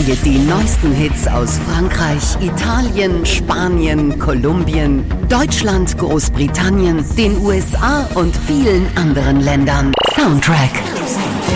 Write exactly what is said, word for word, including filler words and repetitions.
dir die neuesten Hits aus Frankreich, Italien, Spanien, Kolumbien, Deutschland, Großbritannien, den U S A und vielen anderen Ländern. Soundtrack